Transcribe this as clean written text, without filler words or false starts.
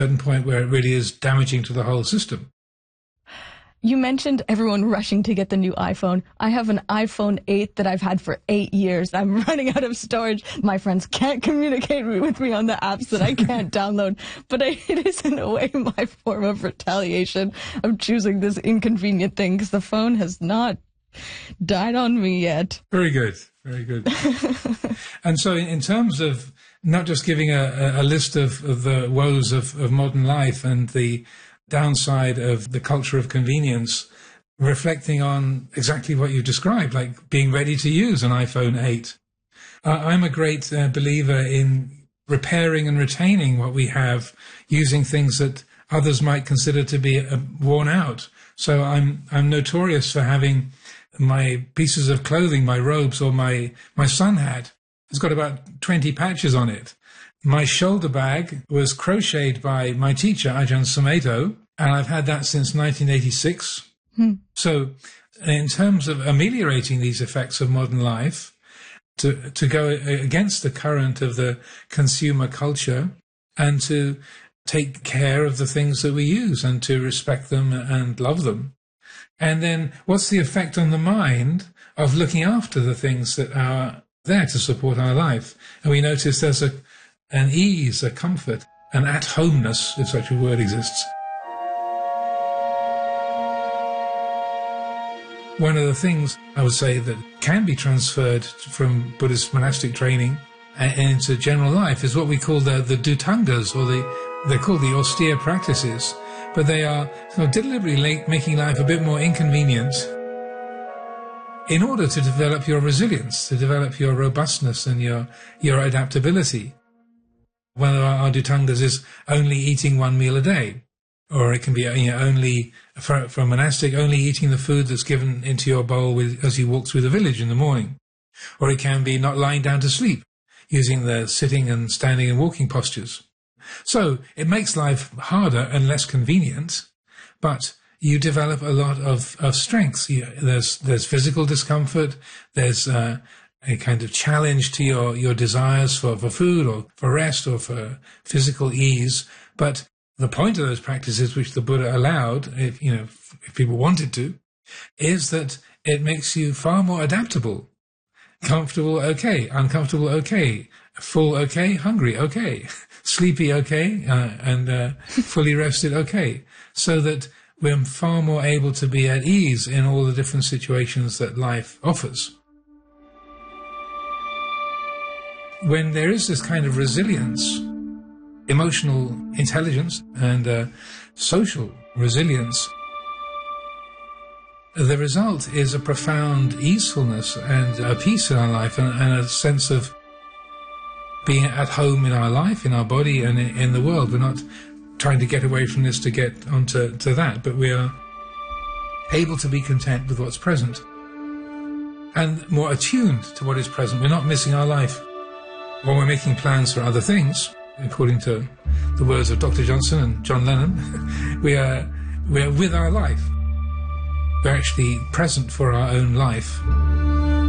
certain point where it really is damaging to the whole system. You mentioned everyone rushing to get the new iPhone. I have an iPhone 8 that I've had for 8 years. I'm running out of storage. My friends can't communicate with me on the apps that I can't download. But it is in a way my form of retaliation of choosing this inconvenient thing because the phone has not died on me yet. Very good. Very good. And so in terms of not just giving a list of the woes of modern life and the downside of the culture of convenience, reflecting on exactly what you described, like being ready to use an iPhone 8. I'm a great believer in repairing and retaining what we have, using things that others might consider to be worn out. So I'm notorious for having my pieces of clothing, my robes, or my sun hat. It's got about 20 patches on it. My shoulder bag was crocheted by my teacher, Ajahn Sumedho, and I've had that since 1986. So in terms of ameliorating these effects of modern life, to go against the current of the consumer culture and to take care of the things that we use and to respect them and love them. And then what's the effect on the mind of looking after the things that are there to support our life? And we notice there's an ease, a comfort, an at-homeness, if such a word exists. One of the things I would say that can be transferred from Buddhist monastic training into general life is what we call the dhutangas, or they're called the austere practices, but they are deliberately making life a bit more inconvenient in order to develop your resilience, to develop your robustness and your adaptability. One of our dhutangas is only eating one meal a day, or it can be only for a monastic, only eating the food that's given into your bowl as you walk through the village in the morning, or it can be not lying down to sleep, using the sitting and standing and walking postures. So it makes life harder and less convenient, but you develop a lot of strengths. There's physical discomfort, there's a kind of challenge to your desires for food or for rest or for physical ease. But the point of those practices, which the Buddha allowed, if people wanted to, is that it makes you far more adaptable. Comfortable, okay. Uncomfortable, okay. Full, okay. Hungry, okay. Sleepy, okay. And fully rested, okay. So that we're far more able to be at ease in all the different situations that life offers. When there is this kind of resilience, emotional intelligence and social resilience, the result is a profound easefulness and a peace in our life and a sense of being at home in our life, in our body and in the world. We're not trying to get away from this to get onto that, but we are able to be content with what's present and more attuned to what is present. We're not missing our life. When we're making plans for other things, according to the words of Dr. Johnson and John Lennon, we're with our life. We're actually present for our own life.